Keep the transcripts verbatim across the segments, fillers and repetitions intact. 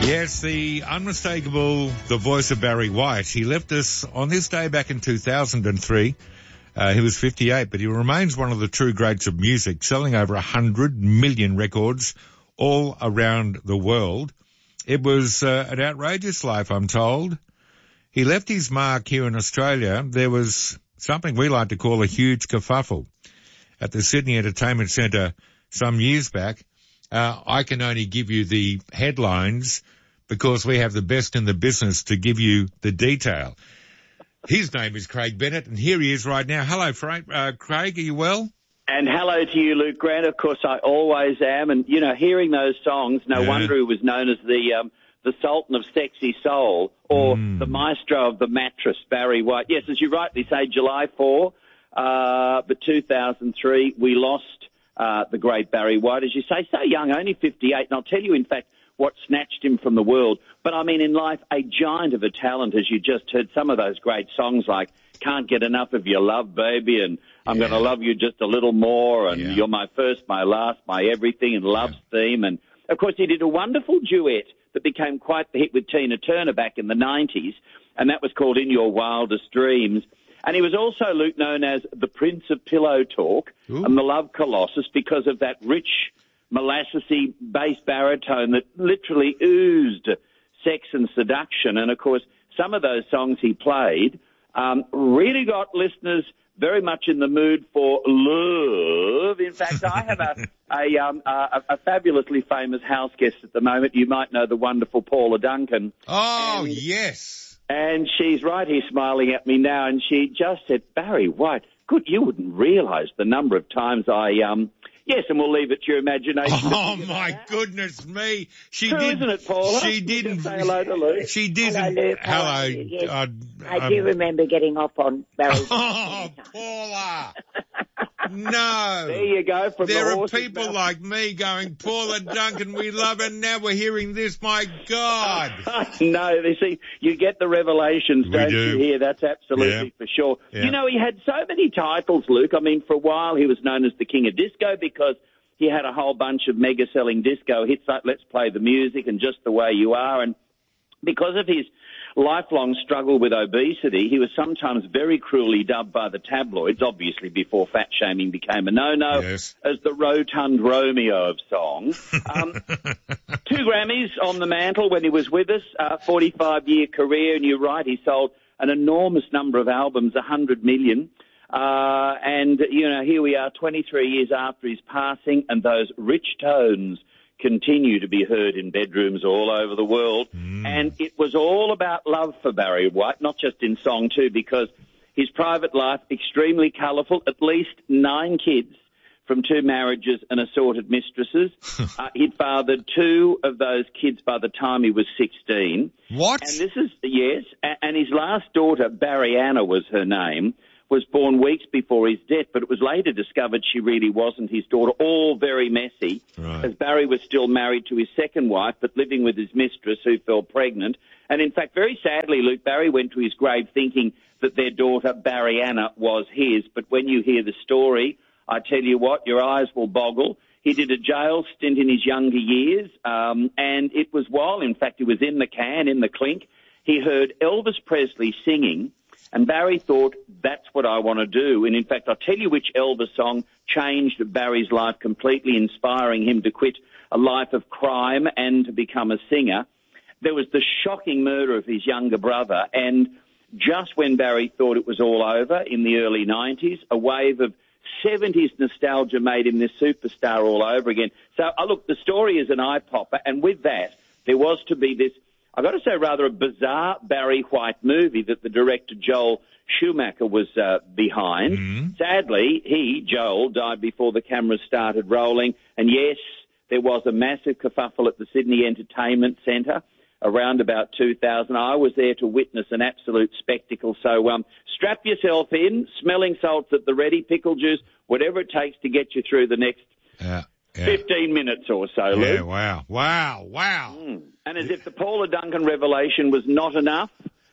Yes, the unmistakable, the voice of Barry White. He left us on this day back in two thousand three. Uh, he was fifty-eight, but he remains one of the true greats of music, selling over one hundred million records all around the world. It was uh, an outrageous life, I'm told. He left his mark here in Australia. There was something we like to call a huge kerfuffle at the Sydney Entertainment Centre some years back. Uh, I can only give you the headlines because we have the best in the business to give you the detail. His name is Craig Bennett, and here he is right now. Hello, Frank. Uh, Craig, are you well? And hello to you, Luke Grant. Of course, I always am. And, you know, hearing those songs, no yeah. wonder he was known as the um, the Sultan of Sexy Soul, or mm. the Maestro of the Mattress, Barry White. Yes, as you rightly say, July fourth, uh, but two thousand three, we lost uh, the great Barry White. As you say, so young, only fifty-eight. And I'll tell you, in fact, what snatched him from the world. But, I mean, in life, a giant of a talent, as you just heard some of those great songs like Can't Get Enough of Your Love, Baby, and I'm yeah. going to Love You Just a Little More, and yeah. You're My First, My Last, My Everything, and Love's yeah. Theme. And, of course, he did a wonderful duet that became quite the hit with Tina Turner back in the nineties, and that was called In Your Wildest Dreams. And he was also, Luke, known as the Prince of Pillow Talk Ooh. and the Love Colossus because of that rich, molassesy bass baritone that literally oozed sex and seduction. And, of course, some of those songs he played um, really got listeners very much in the mood for love. In fact, I have a, a, um, a, a fabulously famous house guest at the moment. You might know the wonderful Paula Duncan. Oh, and, yes. And she's right here smiling at me now, and she just said, Barry White, good, you wouldn't realise the number of times I... um. Yes, and we'll leave it to your imagination. Oh, my goodness me. She True, did, isn't it, Paula? She didn't. Say hello to Luke. She didn't. Hello, Luke. Hello. Yes. Uh, I um, do remember getting off on Barry. Oh, Paula. No. There you go. From there the are horse's people mouth. like me going, Paula Duncan, we love her. Now we're hearing this. My God. No, they see, you get the revelations, We don't do. you hear? That's absolutely Yeah. for sure. Yeah. You know, he had so many titles, Luke. I mean, for a while he was known as the King of Disco because he had a whole bunch of mega-selling disco hits like Let's Play the Music and Just the Way You Are. And because of his lifelong struggle with obesity, he was sometimes very cruelly dubbed by the tabloids, obviously before fat-shaming became a no-no, Yes. as the rotund Romeo of song. Um, two Grammys on the mantle when he was with us, a forty-five-year career, and you're right, he sold an enormous number of albums, one hundred million. Uh, and, you know, here we are twenty-three years after his passing, and those rich tones continue to be heard in bedrooms all over the world. Mm. And it was all about love for Barry White, not just in song too, because his private life, extremely colourful, at least nine kids from two marriages and assorted mistresses. uh, he'd fathered two of those kids by the time he was sixteen. What? And this is, yes, and his last daughter, Barriana was her name, was born weeks before his death, but it was later discovered she really wasn't his daughter. All very messy, right. as Barry was still married to his second wife, but living with his mistress who fell pregnant. And in fact, very sadly, Luke, Barry went to his grave thinking that their daughter, Barriana, was his. But when you hear the story, I tell you what, your eyes will boggle. He did a jail stint in his younger years, um, and it was while, in fact, he was in the can, in the clink, he heard Elvis Presley singing. And Barry thought, that's what I want to do. And in fact, I'll tell you which Elvis song changed Barry's life completely, inspiring him to quit a life of crime and to become a singer. There was the shocking murder of his younger brother. And just when Barry thought it was all over in the early nineties, a wave of seventies nostalgia made him this superstar all over again. So, uh, look, the story is an eye-popper. And with that, there was to be this, I've got to say, rather a bizarre Barry White movie that the director Joel Schumacher was uh, behind. Mm-hmm. Sadly, he, Joel, died before the cameras started rolling. And yes, there was a massive kerfuffle at the Sydney Entertainment Centre around about two thousand. I was there to witness an absolute spectacle. So um, strap yourself in, smelling salts at the ready, pickle juice, whatever it takes to get you through the next yeah, yeah. fifteen minutes or so, Yeah, Lou. wow, wow, wow. Mm. And as if the Paula Duncan revelation was not enough,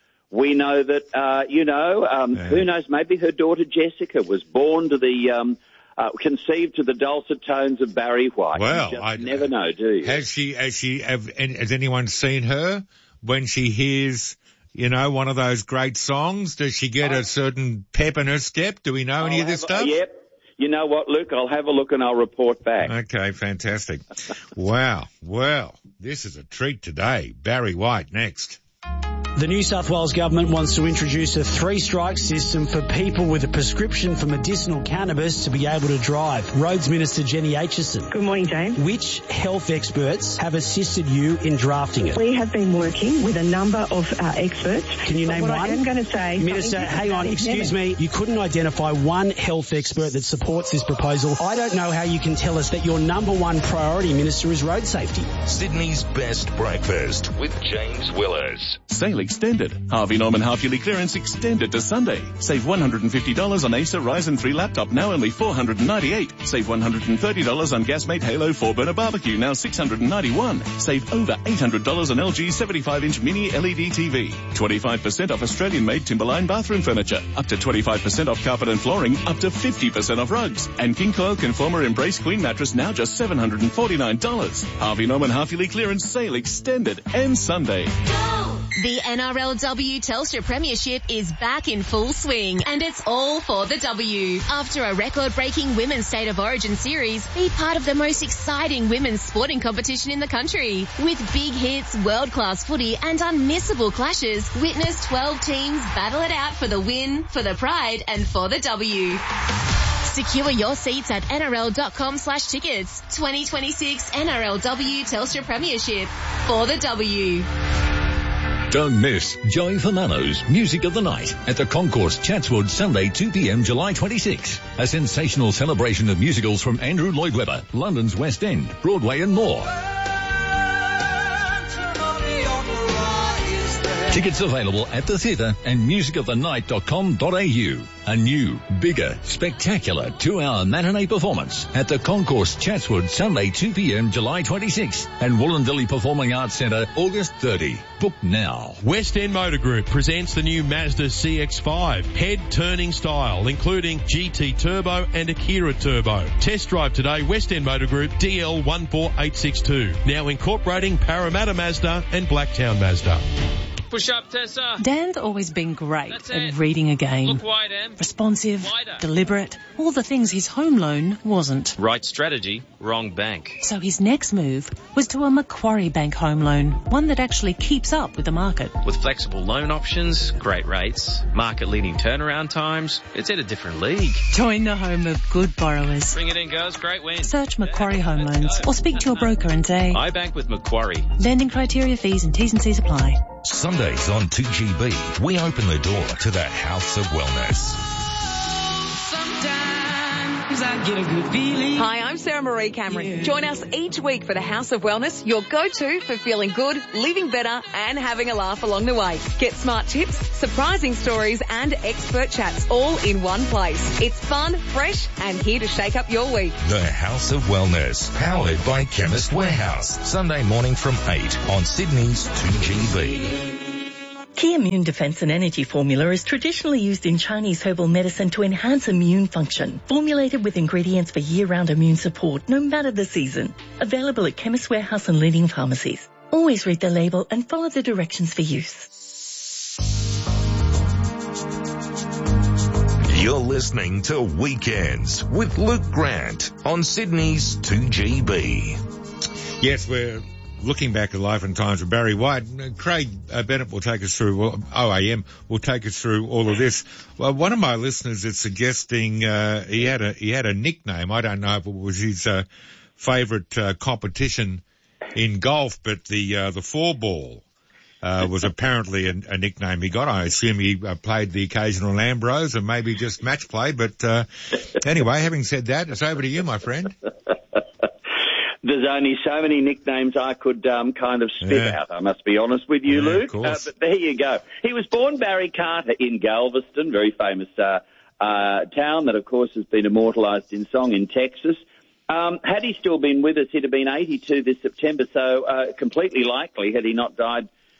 we know that, uh, you know, um, Yeah. who knows, maybe her daughter Jessica was born to the um, uh, conceived to the dulcet tones of Barry White. Well, you just I never know, do you? Has she, has she, have, has anyone seen her when she hears, you know, one of those great songs? Does she get a certain pep in her step? Do we know any I'll of this have- stuff? Yep. You know what, Luke? I'll have a look and I'll report back. Okay, fantastic. Wow. Well, this is a treat today. Barry White next. The New South Wales government wants to introduce a three-strike system for people with a prescription for medicinal cannabis to be able to drive. Roads Minister Jenny Aitchison. Good morning, James. Which health experts have assisted you in drafting it? We have been working with a number of uh, experts. Can you name what one? I am going to say... Minister, hang on, excuse me. You couldn't identify one health expert that supports this proposal. I don't know how you can tell us that your number one priority, Minister, is road safety. Sydney's best breakfast with James Willers. Sale extended. Harvey Norman half-yearly clearance extended to Sunday. Save one hundred fifty dollars on Acer Ryzen three laptop, now only four hundred ninety-eight dollars. Save one hundred thirty dollars on Gasmate Halo four burner barbecue, now six hundred ninety-one dollars. Save over eight hundred dollars on L G seventy-five inch mini L E D T V. twenty-five percent off Australian-made Timberline bathroom furniture. Up to twenty-five percent off carpet and flooring. Up to fifty percent off rugs. And King Coil Conformer Embrace Queen mattress, now just seven hundred forty-nine dollars. Harvey Norman half-yearly clearance sale extended and Sunday. The N R L W Telstra Premiership is back in full swing, and it's all for the W. After a record-breaking Women's State of Origin series, be part of the most exciting women's sporting competition in the country. With big hits, world-class footy and unmissable clashes, witness twelve teams battle it out for the win, for the pride and for the W. Secure your seats at N R L dot com slash tickets. twenty twenty-six N R L W Telstra Premiership for the W. Don't miss Joey Fernando's Music of the Night at the Concourse Chatswood, Sunday, two p.m. July twenty-sixth. A sensational celebration of musicals from Andrew Lloyd Webber, London's West End, Broadway and more. Tickets available at the theatre and music of the night dot com dot a u. A new, bigger, spectacular two-hour matinee performance at the Concourse Chatswood, Sunday, two p.m. July twenty-sixth, and Wollondilly Performing Arts Centre, August thirtieth. Book now. West End Motor Group presents the new Mazda C X five. Head-turning style, including G T Turbo and Akira Turbo. Test drive today, West End Motor Group, D L one four eight six two. Now incorporating Parramatta Mazda and Blacktown Mazda. Push up, Tessa. Dan's always been great That's at it. reading a game. Look wide, Em. Responsive, Wider. deliberate, all the things his home loan wasn't. Right strategy, wrong bank. So his next move was to a Macquarie Bank home loan, one that actually keeps up with the market. With flexible loan options, great rates, market-leading turnaround times, it's at a different league. Join the home of good borrowers. Bring it in, girls. Great win. Search Macquarie Home Loans or speak to your broker and say, I bank with Macquarie. lending criteria, fees and T's and C's apply. Sundays on two G B, we open the door to the House of Wellness. Hi, I'm Sarah Marie Cameron. Yeah. Join us each week for the House of Wellness, your go-to for feeling good, living better and having a laugh along the way. Get smart tips, surprising stories and expert chats all in one place. It's fun, fresh and here to shake up your week. The House of Wellness, powered by Chemist Warehouse. Sunday morning from eight on Sydney's two G B. Key Immune Defense and Energy Formula is traditionally used in Chinese herbal medicine to enhance immune function. Formulated with ingredients for year-round immune support, no matter the season. Available at Chemist Warehouse and leading pharmacies. Always read the label and follow the directions for use. You're listening to Weekends with Luke Grant on Sydney's two G B. Yes, we're looking back at life and times of Barry White. Craig uh, Bennett will take us through, well, O A M will take us through all of this. Well, one of my listeners is suggesting uh, he had a he had a nickname. I don't know if it was his uh, favourite uh, competition in golf, but the uh, the four ball uh, was apparently a, a nickname he got. I assume he uh, played the occasional Ambrose and maybe just match play. But uh, anyway, having said that, it's over to you, my friend. There's only so many nicknames I could um, kind of spit Yeah. out, I must be honest with you, Yeah, Luke. of course. Uh, but there you go. He was born Barry Carter in Galveston, very famous uh, uh, town that, of course, has been immortalised in song in Texas. Um, had he still been with us, he'd have been eighty-two this September, so uh, completely likely had he not died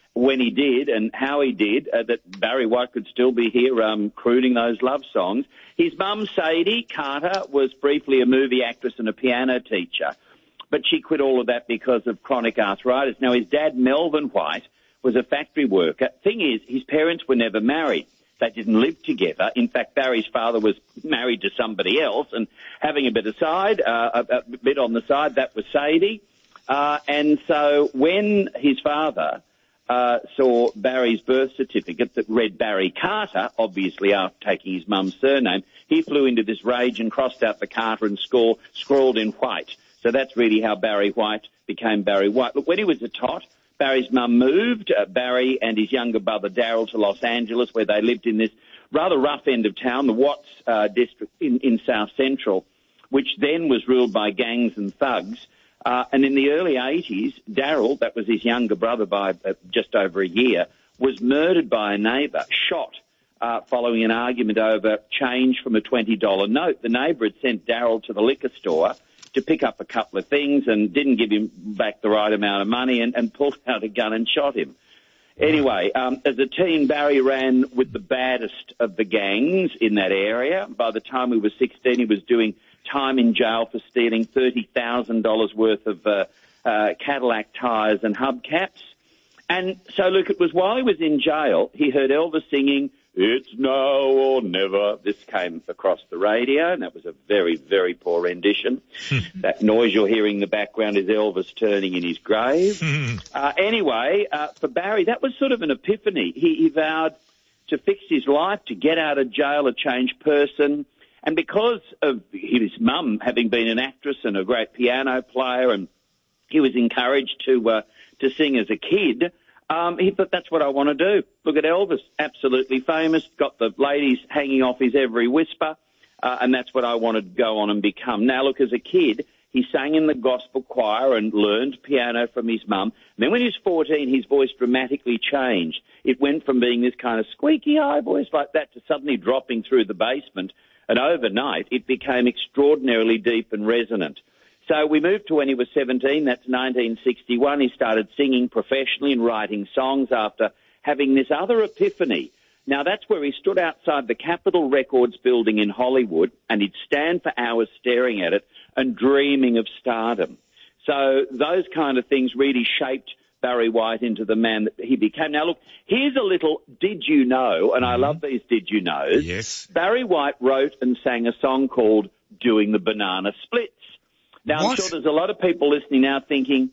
when he did and how he did, uh, that Barry White could still be here um, crooning those love songs. His mum, Sadie Carter, was briefly a movie actress and a piano teacher, but she quit all of that because of chronic arthritis. Now, his dad, Melvin White, was a factory worker. Thing is, his parents were never married. They didn't live together. In fact, Barry's father was married to somebody else and having a bit aside, uh, a, a bit on the side, that was Sadie. Uh, and so when his father uh, saw Barry's birth certificate that read Barry Carter, obviously after taking his mum's surname, he flew into this rage and crossed out the Carter and score, scrawled in White. So that's really how Barry White became Barry White. Look, when he was a tot, Barry's mum moved uh, Barry and his younger brother Daryl to Los Angeles, where they lived in this rather rough end of town, the Watts uh, district in, in South Central, which then was ruled by gangs and thugs. Uh, and in the early eighties, Daryl, that was his younger brother by uh, just over a year, was murdered by a neighbour, shot, uh, following an argument over change from a twenty dollar note. The neighbour had sent Daryl to the liquor store to pick up a couple of things and didn't give him back the right amount of money and, and pulled out a gun and shot him. Anyway, um, as a teen, Barry ran with the baddest of the gangs in that area. By the time he was sixteen, he was doing time in jail for stealing thirty thousand dollars worth of uh, uh, Cadillac tyres and hubcaps. And so, look, it was while he was in jail, he heard Elvis singing, "It's now or never." This came across the radio, and that was a very, very poor rendition. That noise you're hearing in the background is Elvis turning in his grave. uh, anyway, uh, for Barry, that was sort of an epiphany. He, he vowed to fix his life, to get out of jail, a changed person. And because of his mum having been an actress and a great piano player, and he was encouraged to uh, to sing as a kid, Um, he thought, that's what I want to do. Look at Elvis, absolutely famous, got the ladies hanging off his every whisper, uh, and that's what I wanted to go on and become. Now, look, as a kid, he sang in the gospel choir and learned piano from his mum. And then when he was fourteen, his voice dramatically changed. It went from being this kind of squeaky high voice like that to suddenly dropping through the basement, and overnight it became extraordinarily deep and resonant. So we moved to when he was seventeen, that's nineteen sixty-one. He started singing professionally and writing songs after having this other epiphany. Now, that's where he stood outside the Capitol Records building in Hollywood, and he'd stand for hours staring at it and dreaming of stardom. So those kind of things really shaped Barry White into the man that he became. Now, look, here's a little did you know, and I love these did you knows. Yes. Barry White wrote and sang a song called Doing the Banana Splits. Now, What? I'm sure there's a lot of people listening now thinking,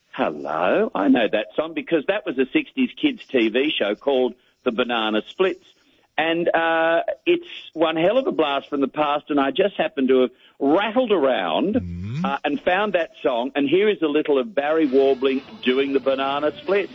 hello, I know that song, because that was a sixties kids T V show called The Banana Splits. And uh, it's one hell of a blast from the past, and I just happened to have rattled around mm-hmm. uh, and found that song, and here is a little of Barry warbling Doing the Banana Splits.